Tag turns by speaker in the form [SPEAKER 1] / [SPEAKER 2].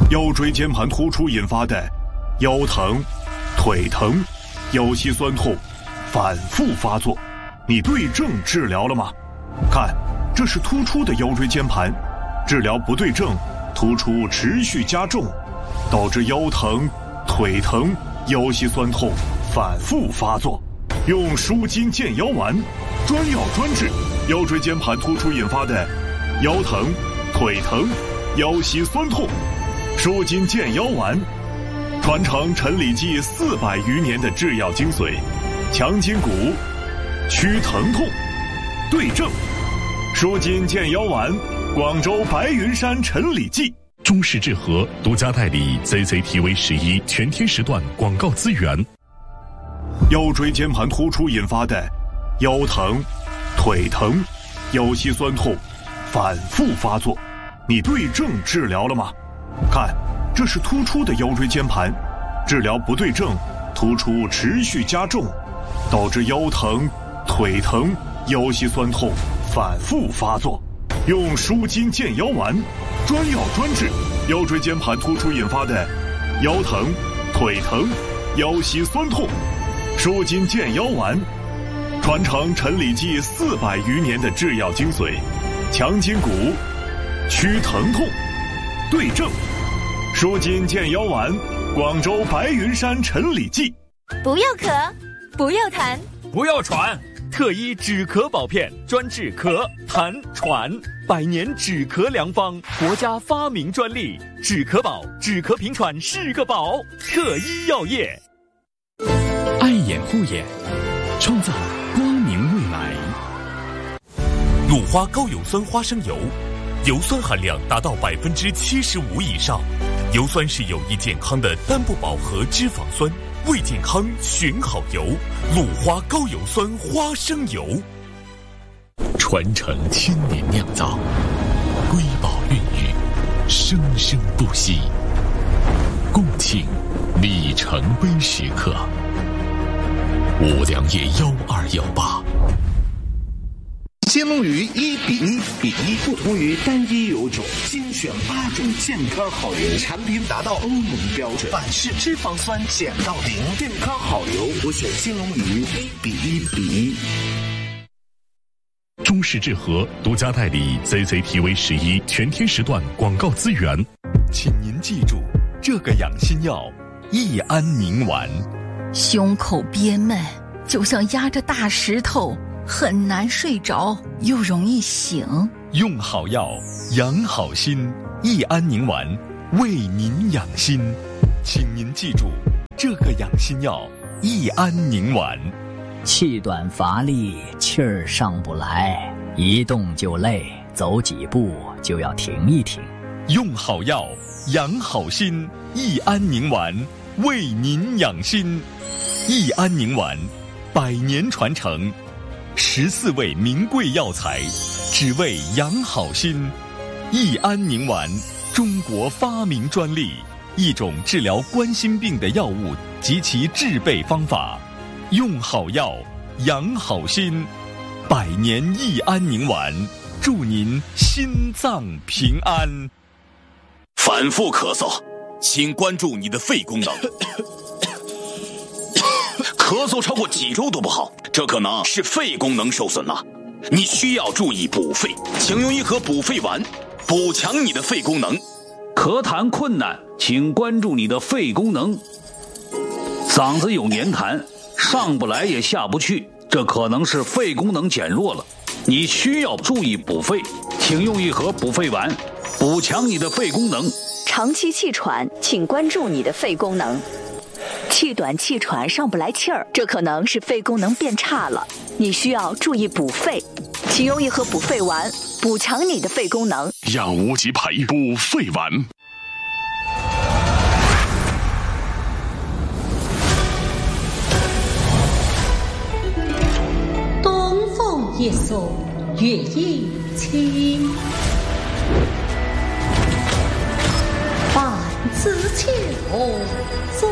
[SPEAKER 1] 腰椎间盘突出引发的腰疼、腿疼、腰膝酸痛反复发作，你对症治疗了吗？看，这是突出的腰椎间盘，治疗不对症，突出持续加重，导致腰疼、腿疼、腰膝酸痛反复发作。用舒筋健腰丸，专药专治腰椎间盘突出引发的腰疼、腿疼、腰膝酸痛。舒筋健腰丸，传承陈李济400余年的制药精髓，强筋骨，祛疼痛，对症。舒筋健腰丸，广州白云山陈李济。
[SPEAKER 2] 中式治和独家代理 CCTV11全天时段广告资源。
[SPEAKER 1] 腰椎间盘突出引发的腰疼、腿疼、腰膝酸痛反复发作，你对症治疗了吗？看，这是突出的腰椎间盘，治疗不对症，突出持续加重，导致腰疼、腿疼、腰膝酸痛反复发作。用舒筋健腰丸，专药专治腰椎间盘突出引发的腰疼、腿疼、腰膝酸痛。舒筋健腰丸，传承陈李济400余年的制药精髓，强筋骨，祛疼痛，对症。舒筋健腰丸，广州白云山陈李济。
[SPEAKER 3] 不要咳，不要痰，
[SPEAKER 4] 不要喘，特医止咳保片，专治咳、痰、喘，100年止咳良方，国家发明专利，止咳宝，止咳平喘是个宝。特医药业，
[SPEAKER 2] 爱眼护眼，创造光明未来。
[SPEAKER 5] 鲁花高油酸花生油，油酸含量达到75%以上，油酸是有益健康的单不饱和脂肪酸，为健康选好油。鲁花高油酸花生油，
[SPEAKER 2] 传承千年酿造，瑰宝孕育，生生不息。共庆里程碑时刻，五粮液1218。
[SPEAKER 6] 新龙鱼1:1:1，不同于单一油种，精选8种健康好油，产品达到欧盟标准，反式脂肪酸减到0，健康好油，我选新龙鱼1:1:1。
[SPEAKER 2] 中式治和独家代理 CCTV11全天时段广告资源。
[SPEAKER 4] 请您记住这个养心药益安宁丸。
[SPEAKER 7] 胸口憋闷，就像压着大石头，很难睡着，又容易醒。
[SPEAKER 4] 用好药，养好心，益安宁丸为您养心。请您记住这个养心药益安宁丸。
[SPEAKER 8] 气短乏力，气儿上不来，一动就累，走几步就要停一停。
[SPEAKER 4] 用好药，养好心，益安宁丸为您养心。益安宁丸100年传承，14味名贵药材，只为养好心。益安宁丸，中国发明专利，一种治疗冠心病的药物及其制备方法。用好药，养好心，100年益安宁丸，祝您心脏平安。
[SPEAKER 5] 反复咳嗽，请关注你的肺功能。咳嗽超过几周都不好，这可能是肺功能受损了，你需要注意补肺，请用一盒补肺丸，补强你的肺功能。
[SPEAKER 9] 咳痰困难，请关注你的肺功能。嗓子有黏痰，上不来也下不去，这可能是肺功能减弱了，你需要注意补肺，请用一盒补肺丸，补强你的肺功能。
[SPEAKER 10] 长期气喘，请关注你的肺功能。气短气喘上不来气儿，这可能是肺功能变差了，你需要注意补肺，请用一盒补肺丸，补强你的肺功能。
[SPEAKER 2] 养无极培补肺丸。
[SPEAKER 11] 东风一送月影清，半自秋